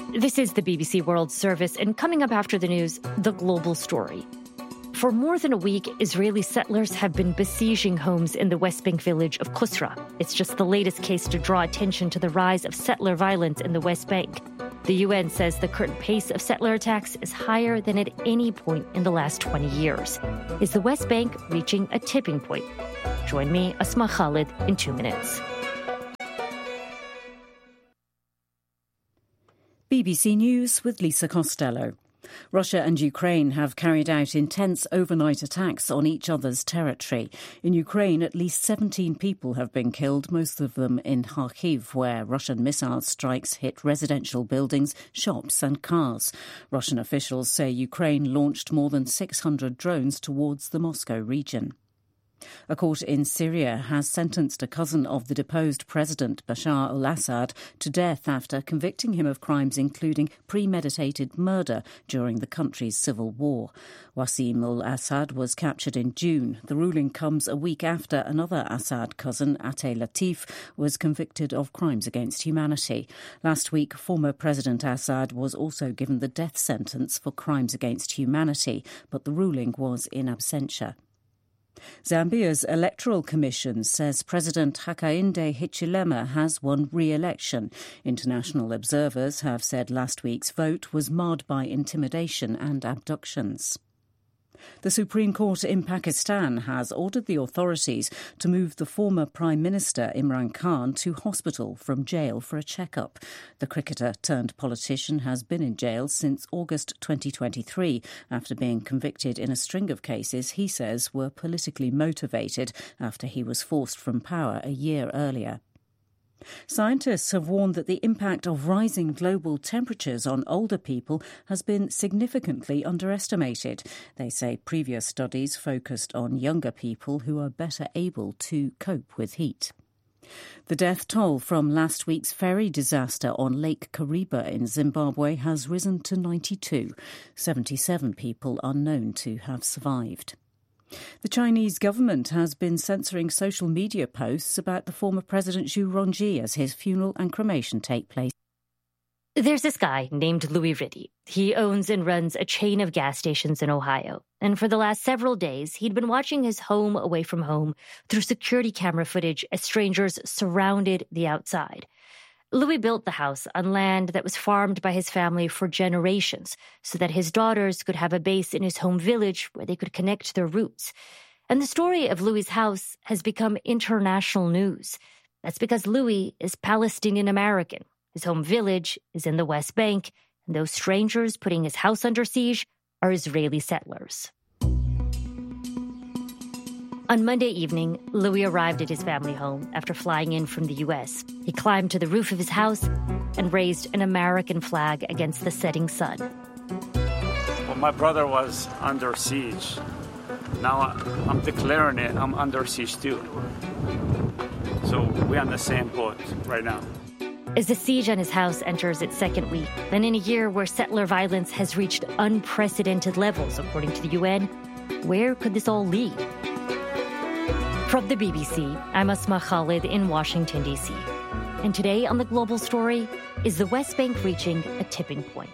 This is the BBC World Service, and coming up after the news, the global story. For more than a week, Israeli settlers have been besieging homes in the West Bank village of Qusra. It's just the latest case to draw attention to the rise of settler violence in the West Bank. The UN says the current pace of settler attacks is higher than at any point in the last 20 years. Is the West Bank reaching a tipping point? Join me, Asma Khalid, in 2 minutes. BBC News with Lisa Costello. Russia and Ukraine have carried out intense overnight attacks on each other's territory. In Ukraine, at least 17 people have been killed, most of them in Kharkiv, where Russian missile strikes hit residential buildings, shops and cars. Russian officials say Ukraine launched more than 600 drones towards the Moscow region. A court in Syria has sentenced a cousin of the deposed president, Bashar al-Assad, to death after convicting him of crimes including premeditated murder during the country's civil war. Wassim al-Assad was captured in June. The ruling comes a week after another Assad cousin, Atay Latif, was convicted of crimes against humanity. Last week, former President Assad was also given the death sentence for crimes against humanity, but the ruling was in absentia. Zambia's Electoral Commission says President Hakainde Hichilema has won re-election. International observers have said last week's vote was marred by intimidation and abductions. The Supreme Court in Pakistan has ordered the authorities to move the former Prime Minister Imran Khan to hospital from jail for a checkup. The cricketer-turned-politician has been in jail since August 2023 after being convicted in a string of cases he says were politically motivated after he was forced from power a year earlier. Scientists have warned that the impact of rising global temperatures on older people has been significantly underestimated. They say previous studies focused on younger people who are better able to cope with heat. The death toll from last week's ferry disaster on Lake Kariba in Zimbabwe has risen to 92. 77 people are known to have survived. The Chinese government has been censoring social media posts about the former President Zhu Rongji as his funeral and cremation take place. There's this guy named Louis Riddy. He owns and runs a chain of gas stations in Ohio. And for the last several days, he'd been watching his home away from home through security camera footage as strangers surrounded the outside. Louis built the house on land that was farmed by his family for generations so that his daughters could have a base in his home village where they could connect their roots. And the story of Louis's house has become international news. That's because Louis is Palestinian American. His home village is in the West Bank, and those strangers putting his house under siege are Israeli settlers. On Monday evening, Louis arrived at his family home after flying in from the U.S. He climbed to the roof of his house and raised an American flag against the setting sun. Well, my brother was under siege. Now I'm declaring it, I'm under siege too. So we're on the same boat right now. As the siege on his house enters its second week, and in a year where settler violence has reached unprecedented levels, according to the UN, where could this all lead? From the BBC, I'm Asma Khalid in Washington, D.C. And today on The Global Story, is the West Bank reaching a tipping point?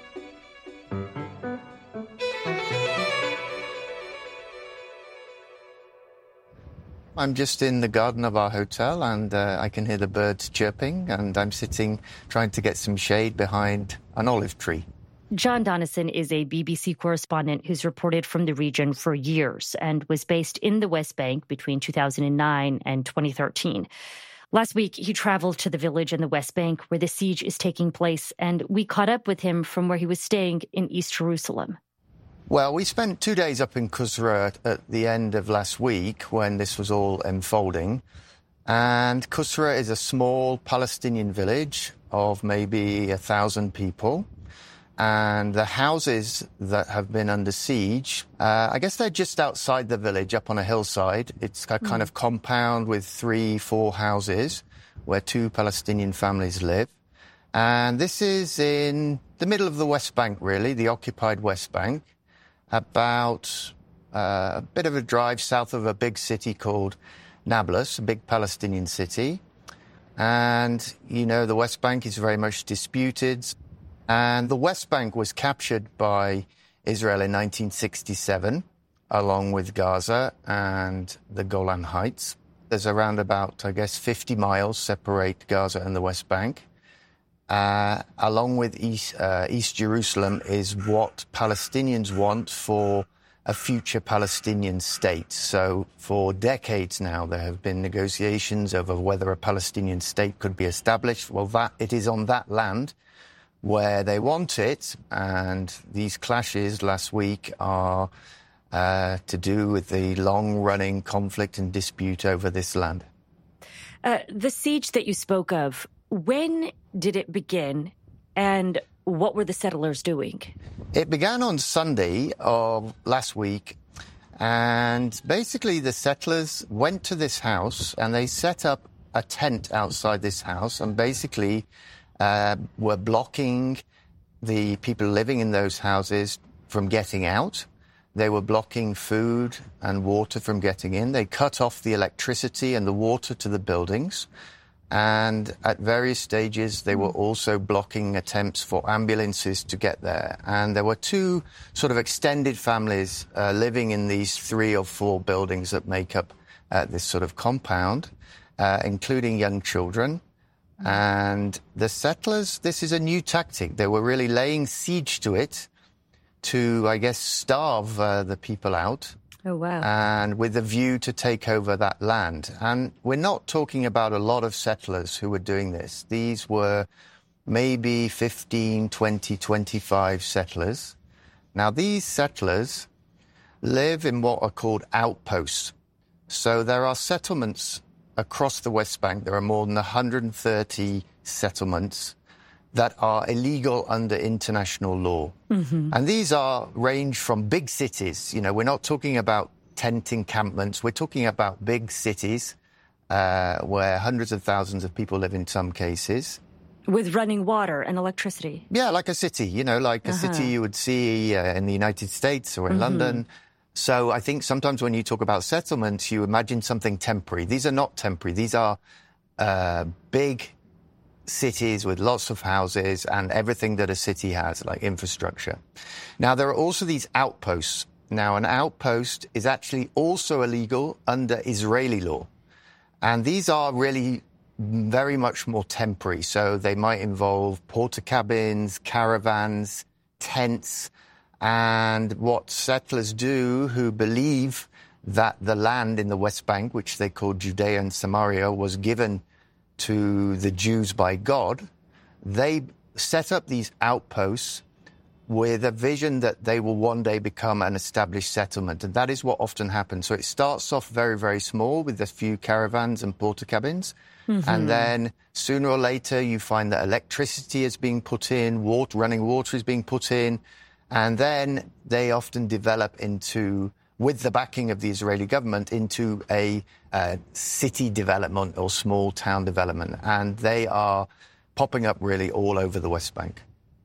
I'm just in the garden of our hotel and I can hear the birds chirping, and I'm sitting trying to get some shade behind an olive tree. John Donnison is a BBC correspondent who's reported from the region for years and was based in the West Bank between 2009 and 2013. Last week, he traveled to the village in the West Bank where the siege is taking place, and we caught up with him from where he was staying in East Jerusalem. Well, we spent 2 days up in Qusra at the end of last week when this was all unfolding. And Qusra is a small Palestinian village of maybe 1,000 people. And the houses that have been under siege, I guess they're just outside the village, up on a hillside. It's a kind of compound with 3-4 houses where 2 Palestinian families live. And this is in the middle of the West Bank, really, the occupied West Bank, about a bit of a drive south of a big city called Nablus, a big Palestinian city. And, you know, the West Bank is very much disputed. And the West Bank was captured by Israel in 1967, along with Gaza and the Golan Heights. There's around about, 50 miles separate Gaza and the West Bank. Along with East Jerusalem is what Palestinians want for a future Palestinian state. So for decades now, there have been negotiations over whether a Palestinian state could be established. Well, it is on that land where they want it, and these clashes last week are to do with the long-running conflict and dispute over this land. The siege that you spoke of, when did it begin, and what were the settlers doing? It began on Sunday of last week, and basically the settlers went to this house and they set up a tent outside this house and basically were blocking the people living in those houses from getting out. They were blocking food and water from getting in. They cut off the electricity and the water to the buildings. And at various stages, they were also blocking attempts for ambulances to get there. And there were two sort of extended families living in these 3 or 4 buildings that make up this sort of compound, including young children. And the settlers, this is a new tactic. They were really laying siege to it to, starve the people out. Oh, wow. And with a view to take over that land. And we're not talking about a lot of settlers who were doing this. These were maybe 15, 20, 25 settlers. Now, these settlers live in what are called outposts. So there are settlements across the West Bank. There are more than 130 settlements that are illegal under international law. Mm-hmm. And these range from big cities. We're not talking about tent encampments. We're talking about big cities where hundreds of thousands of people live in some cases. With running water and electricity. Yeah, like a city, like a city you would see in the United States or in London. So I think sometimes when you talk about settlements, you imagine something temporary. These are not temporary. These are big cities with lots of houses and everything that a city has, like infrastructure. Now, there are also these outposts. Now, an outpost is actually also illegal under Israeli law. And these are really very much more temporary. So they might involve porta cabins, caravans, tents. And what settlers do who believe that the land in the West Bank, which they call Judea and Samaria, was given to the Jews by God, they set up these outposts with a vision that they will one day become an established settlement. And that is what often happens. So it starts off very, very small with a few caravans and porta cabins. Mm-hmm. And then sooner or later you find that electricity is being put in, running water is being put in. And then they often develop into, with the backing of the Israeli government, into a city development or small town development. And they are popping up really all over the West Bank.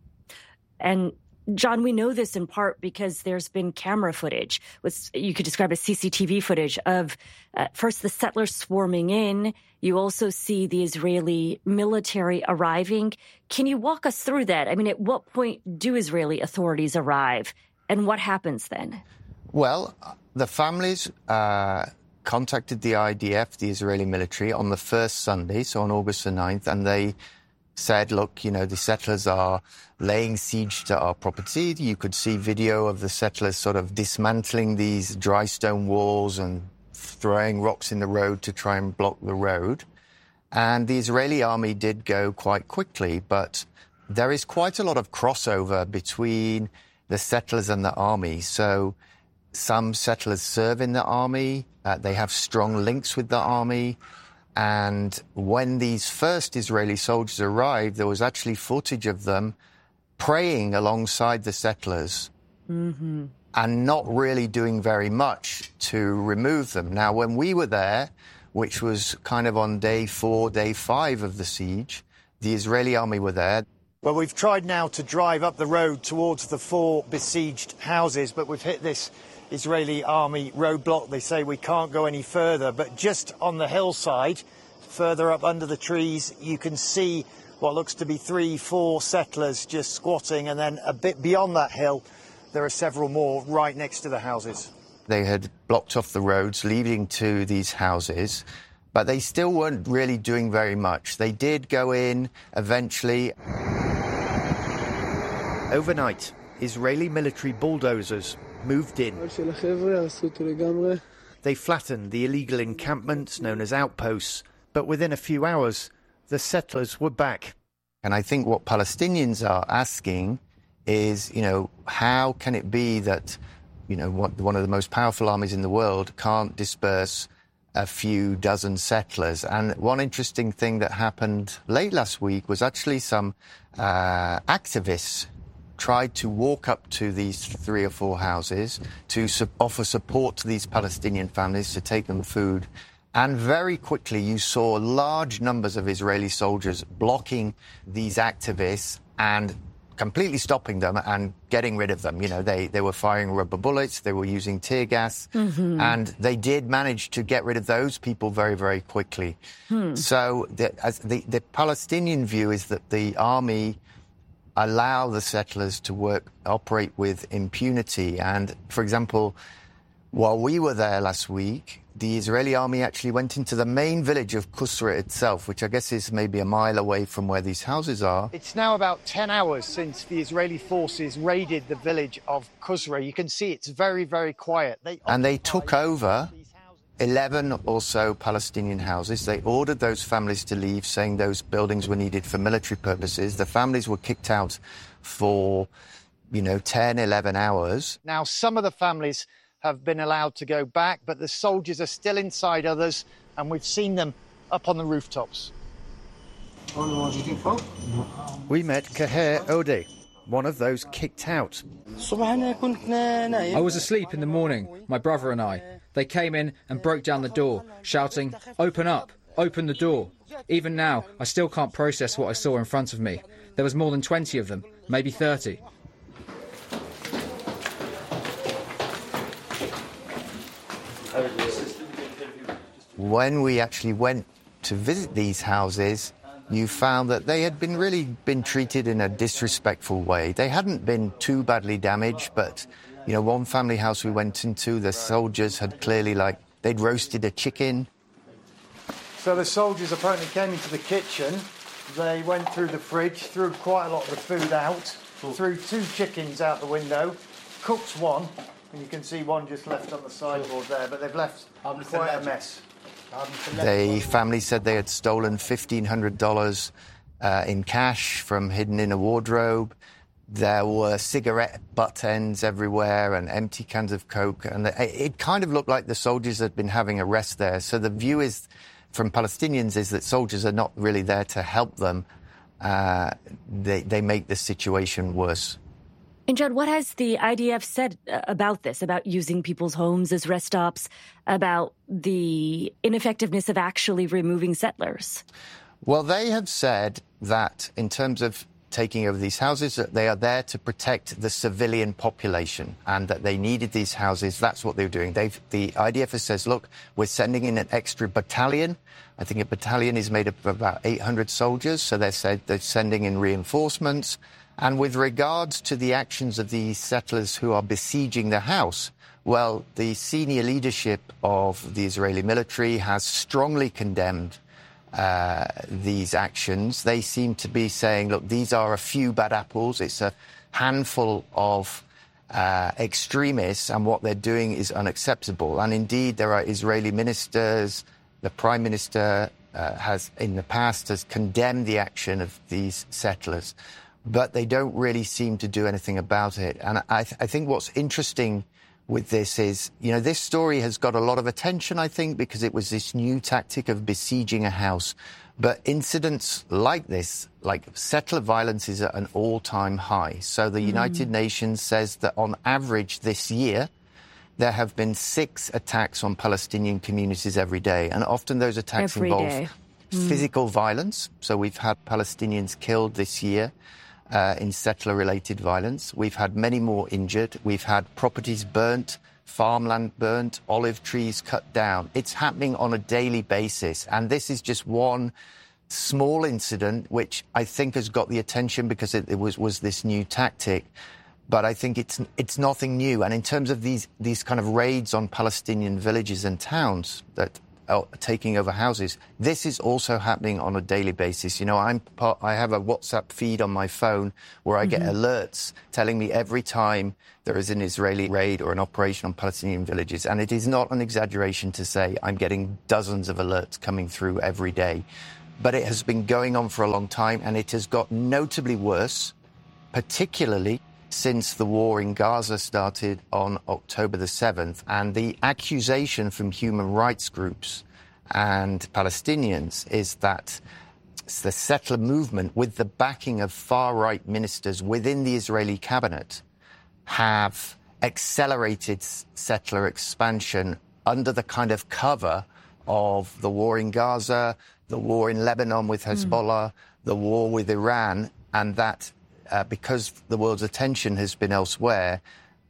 And John, we know this in part because there's been camera footage, you could describe as CCTV footage of first the settlers swarming in. You also see the Israeli military arriving. Can you walk us through that? I mean, at what point do Israeli authorities arrive and what happens then? Well, the families contacted the IDF, the Israeli military, on the first Sunday, so on August the 9th, and they said, look, the settlers are laying siege to our property. You could see video of the settlers sort of dismantling these dry stone walls and throwing rocks in the road to try and block the road. And the Israeli army did go quite quickly, but there is quite a lot of crossover between the settlers and the army. So some settlers serve in the army. They have strong links with the army. And when these first Israeli soldiers arrived, there was actually footage of them praying alongside the settlers and not really doing very much to remove them. Now, when we were there, which was kind of on day 4, day 5 of the siege, the Israeli army were there. Well, we've tried now to drive up the road towards the 4 besieged houses, but we've hit this Israeli army roadblock. They say we can't go any further, but just on the hillside, further up under the trees, you can see what looks to be 3-4 settlers just squatting, and then a bit beyond that hill there are several more right next to the houses. They had blocked off the roads leading to these houses, but they still weren't really doing very much. They did go in eventually. Overnight, Israeli military bulldozers moved in. They flattened the illegal encampments known as outposts, but within a few hours, the settlers were back. And I think what Palestinians are asking is, how can it be that, one of the most powerful armies in the world can't disperse a few dozen settlers? And one interesting thing that happened late last week was actually some activists tried to walk up to these 3 or 4 houses to offer support to these Palestinian families, to take them food. And very quickly you saw large numbers of Israeli soldiers blocking these activists and completely stopping them and getting rid of them. They were firing rubber bullets, they were using tear gas, and they did manage to get rid of those people very, very quickly. So the Palestinian view is that the army allow the settlers to operate with impunity. And, for example, while we were there last week, the Israeli army actually went into the main village of Qusra itself, which I guess is maybe a mile away from where these houses are. It's now about 10 hours since the Israeli forces raided the village of Qusra. You can see it's very, very quiet. They took over 11 or so Palestinian houses. They ordered those families to leave, saying those buildings were needed for military purposes. The families were kicked out for, 10, 11 hours. Now, some of the families have been allowed to go back, but the soldiers are still inside others, and we've seen them up on the rooftops. We met Kaher Ode, one of those kicked out. I was asleep in the morning, my brother and I. They came in and broke down the door, shouting, "Open up, open the door." Even now, I still can't process what I saw in front of me. There was more than 20 of them, maybe 30. When we actually went to visit these houses, you found that they had been treated in a disrespectful way. They hadn't been too badly damaged, but, one family house we went into, the soldiers had clearly, they'd roasted a chicken. So the soldiers apparently came into the kitchen. They went through the fridge, threw quite a lot of the food out, threw 2 chickens out the window, cooked one, and you can see one just left on the sideboard there, but they've left quite a mess. The family said they had stolen $1,500 in cash from hidden in a wardrobe. There were cigarette butt ends everywhere and empty cans of Coke. And it kind of looked like the soldiers had been having a rest there. So the view from Palestinians is that soldiers are not really there to help them. They make the situation worse. And Judd, what has the IDF said about this, about using people's homes as rest stops, about the ineffectiveness of actually removing settlers? Well, they have said that in terms of taking over these houses, that they are there to protect the civilian population and that they needed these houses. That's what they were doing. The IDF says, look, we're sending in an extra battalion. I think a battalion is made up of about 800 soldiers. So they're sending in reinforcements. And with regards to the actions of the settlers who are besieging the house, well, the senior leadership of the Israeli military has strongly condemned these actions. They seem to be saying, look, these are a few bad apples. It's a handful of extremists, and what they're doing is unacceptable. And indeed, there are Israeli ministers. The Prime Minister has condemned the action of these settlers, but they don't really seem to do anything about it. And I think what's interesting with this is, this story has got a lot of attention, I think, because it was this new tactic of besieging a house. But incidents like this, like settler violence, is at an all-time high. So the United Nations says that on average this year, there have been 6 attacks on Palestinian communities every day. And often those attacks involve physical violence. So we've had Palestinians killed this year in settler-related violence. We've had many more injured. We've had properties burnt, farmland burnt, olive trees cut down. It's happening on a daily basis. And this is just one small incident, which I think has got the attention because it was this new tactic. But I think it's nothing new. And in terms of these kind of raids on Palestinian villages and towns that are taking over houses, this is also happening on a daily basis. You know, I have a WhatsApp feed on my phone where I get alerts telling me every time there is an Israeli raid or an operation on Palestinian villages. And it is not an exaggeration to say I'm getting dozens of alerts coming through every day. But it has been going on for a long time, and it has got notably worse, particularly since the war in Gaza started on October the 7th. And the accusation from human rights groups and Palestinians is that the settler movement, with the backing of far-right ministers within the Israeli cabinet, have accelerated settler expansion under the kind of cover of the war in Gaza, the war in Lebanon with Hezbollah, the war with Iran, and that because the world's attention has been elsewhere,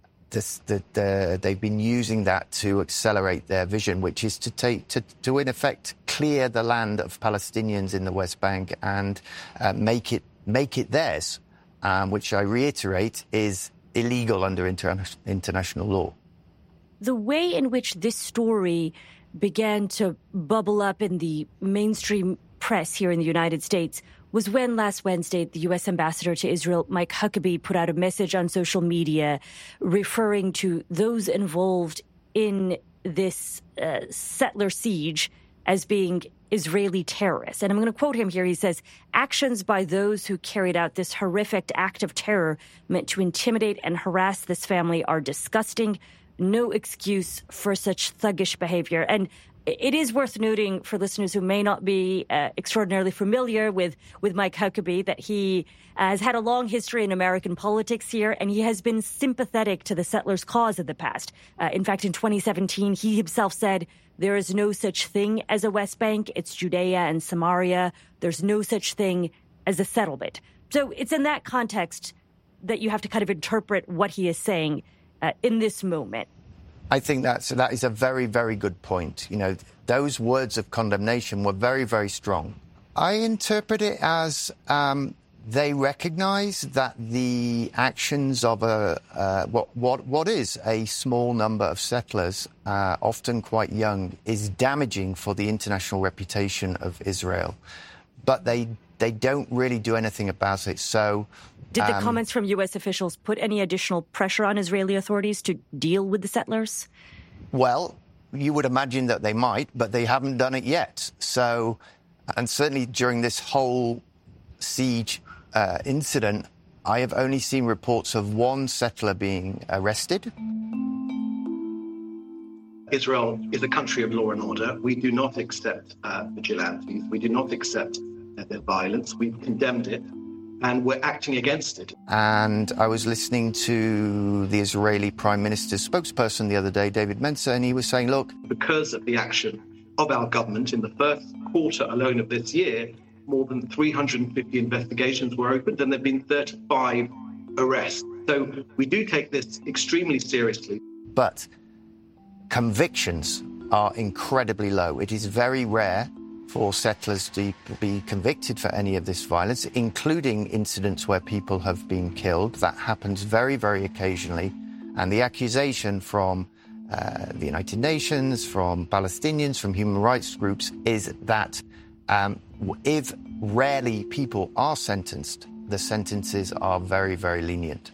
they've been using that to accelerate their vision, which is to in effect clear the land of Palestinians in the West Bank and make it theirs, which I reiterate is illegal under international law. The way in which this story began to bubble up in the mainstream press here in the United States was when last Wednesday, the U.S. ambassador to Israel, Mike Huckabee, put out a message on social media referring to those involved in this settler siege as being Israeli terrorists. And I'm going to quote him here. He says, "Actions by those who carried out this horrific act of terror meant to intimidate and harass this family are disgusting. No excuse for such thuggish behavior." And it is worth noting for listeners who may not be extraordinarily familiar with Mike Huckabee that he has had a long history in American politics here, and he has been sympathetic to the settlers' cause in the past. In fact, in 2017, he himself said, "There is no such thing as a West Bank. It's Judea and Samaria. There's no such thing as a settlement." So it's in that context that you have to kind of interpret what he is saying in this moment. I think that is a very, very good point. You know, those words of condemnation were very, very strong. I interpret it as they recognise that the actions of what is a small number of settlers, often quite young, is damaging for the international reputation of Israel. But they don't really do anything about it. So, did the comments from U.S. officials put any additional pressure on Israeli authorities to deal with the settlers? Well, you would imagine that they might, but they haven't done it yet. So, and certainly during this whole siege incident, I have only seen reports of one settler being arrested. Israel is a country of law and order. We do not accept vigilantes. We do not accept their violence. We've condemned it, and we're acting against it. And I was listening to the Israeli Prime Minister's spokesperson the other day, David Mencer, and he was saying, look, because of the action of our government in the first quarter alone of this year, more than 350 investigations were opened, and there have been 35 arrests. So we do take this extremely seriously. But convictions are incredibly low. It is very rare for settlers to be convicted for any of this violence, including incidents where people have been killed. That happens very, very occasionally. And the accusation from the United Nations, from Palestinians, from human rights groups, is that if rarely people are sentenced, the sentences are very, very lenient.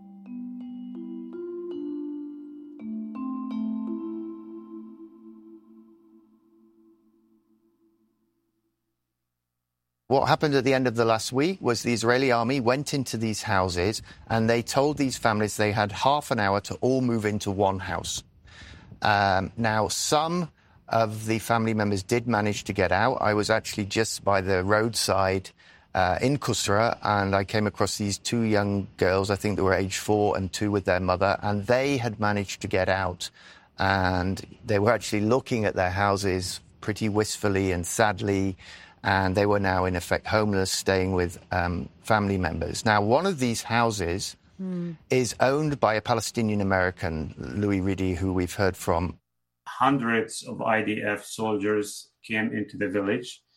What happened at the end of the last week was the Israeli army went into these houses and they told these families they had half an hour to all move into one house. Now, some of the family members did manage to get out. I was actually just by the roadside in Kusra, and I came across these two young girls, I think they were age 4 and 2 with their mother, and they had managed to get out. And they were actually looking at their houses pretty wistfully and sadly, and they were now, in effect, homeless, staying with family members. Now, one of these houses is owned by a Palestinian-American, Louis Riddy, who we've heard from. Hundreds of IDF soldiers came into the village.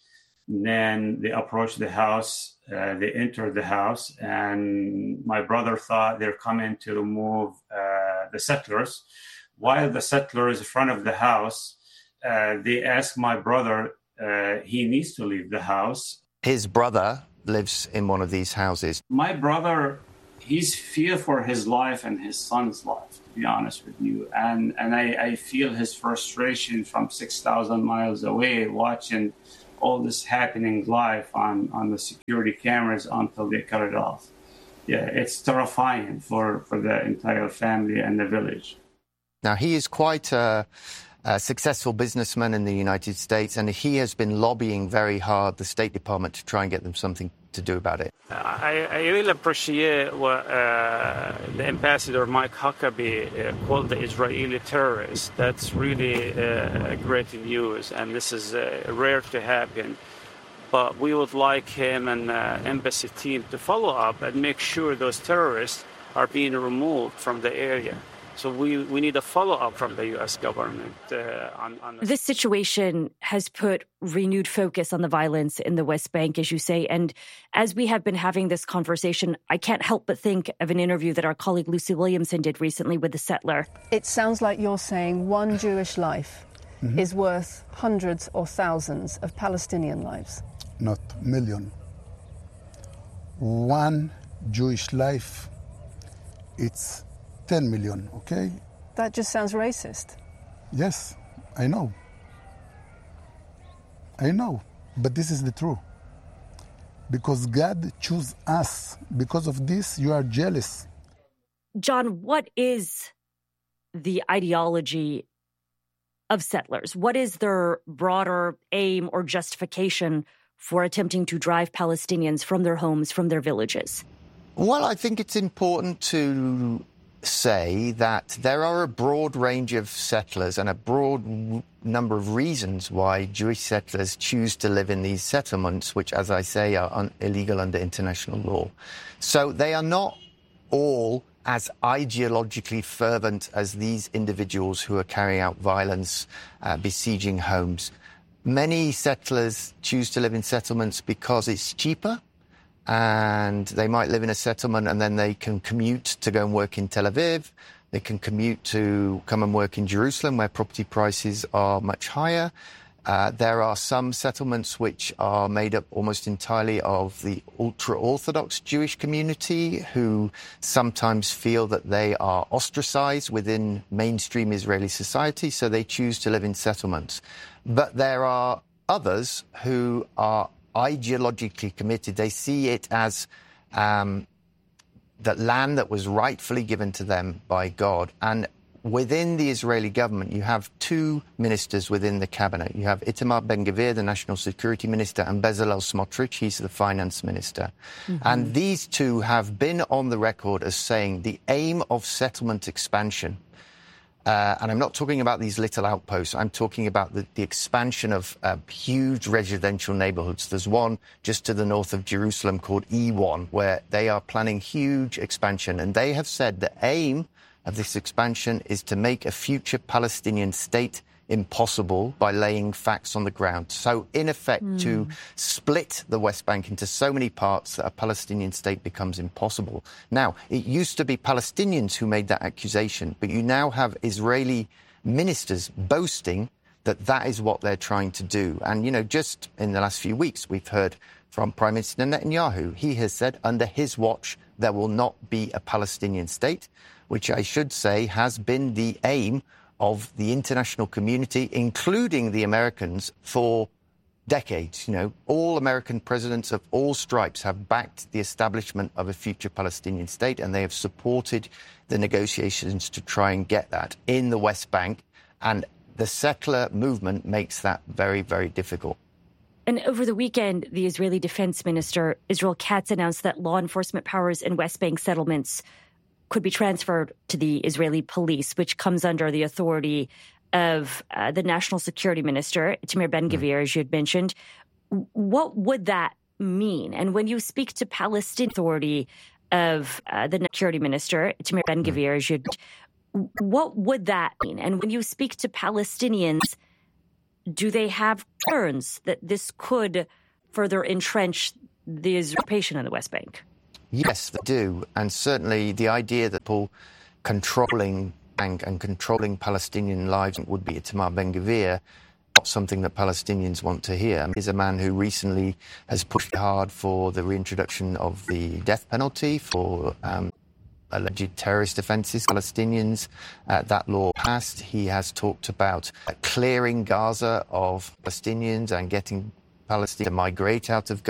Then they approached the house, they entered the house, and my brother thought they're coming to remove the settlers. While the settlers in front of the house, they asked my brother, he needs to leave the house. His brother lives in one of these houses. My brother, he's fear for his life and his son's life, to be honest with you. And I feel his frustration from 6,000 miles away, watching all this happening live on the security cameras until they cut it off. Yeah, it's terrifying for the entire family and the village. Now, he is quite a successful businessman in the United States, and he has been lobbying very hard the State Department to try and get them something to do about it. I really appreciate what the Ambassador Mike Huckabee called the Israeli terrorists. That's really great news, and this is rare to happen. But we would like him and the embassy team to follow up and make sure those terrorists are being removed from the area. So we need a follow-up from the U.S. government. On this situation has put renewed focus on the violence in the West Bank, as you say. And as we have been having this conversation, I can't help but think of an interview that our colleague Lucy Williamson did recently with the settler. It sounds like you're saying one Jewish life is worth hundreds or thousands of Palestinian lives. Not million. One Jewish life, it's 10 million, okay? That just sounds racist. Yes, I know. But this is the truth. Because God chose us. Because of this, you are jealous. John, what is the ideology of settlers? What is their broader aim or justification for attempting to drive Palestinians from their homes, from their villages? Well, I think it's important to say that there are a broad range of settlers and a broad number of reasons why Jewish settlers choose to live in these settlements, which, as I say, are illegal under international law. So they are not all as ideologically fervent as these individuals who are carrying out violence, besieging homes. Many settlers choose to live in settlements because it's cheaper, and they might live in a settlement and then they can commute to go and work in Tel Aviv. They can commute to come and work in Jerusalem, where property prices are much higher. There are some settlements which are made up almost entirely of the ultra-Orthodox Jewish community, who sometimes feel that they are ostracized within mainstream Israeli society, so they choose to live in settlements. But there are others who are ideologically committed. They see it as that land that was rightfully given to them by God. And within the Israeli government, you have two ministers within the cabinet. You have Itamar Ben-Gvir, the national security minister, and Bezalel Smotrich, he's the finance minister. And these two have been on the record as saying the aim of settlement expansion, and I'm not talking about these little outposts. I'm talking about the expansion of huge residential neighborhoods. There's one just to the north of Jerusalem called E1, where they are planning huge expansion. And they have said the aim of this expansion is to make a future Palestinian state impossible by laying facts on the ground. So, in effect, to split the West Bank into so many parts that a Palestinian state becomes impossible. Now, it used to be Palestinians who made that accusation, but you now have Israeli ministers boasting that that is what they're trying to do. And, you know, just in the last few weeks, we've heard from Prime Minister Netanyahu. He has said under his watch there will not be a Palestinian state, which I should say has been the aim of the international community, including the Americans, for decades. You know, all American presidents of all stripes have backed the establishment of a future Palestinian state, and they have supported the negotiations to try and get that in the West Bank. And the settler movement makes that very, very difficult. And over the weekend, the Israeli Defense Minister, Israel Katz, announced that law enforcement powers in West Bank settlements could be transferred to the Israeli police, which comes under the authority of the National Security Minister, Itamar Ben-Gvir, as you had mentioned. What would that mean? And when you speak to Palestinian Authority of the Security Minister, Itamar Ben-Gvir, as you had, what would that mean? And when you speak to Palestinians, do they have concerns that this could further entrench the occupation in the West Bank? Yes, they do. And certainly the idea that people controlling and controlling Palestinian lives would be Itamar Ben-Gvir, not something that Palestinians want to hear. He's a man who recently has pushed hard for the reintroduction of the death penalty for alleged terrorist offences, Palestinians. That law passed. He has talked about clearing Gaza of Palestinians and getting Palestine to migrate out of Gaza.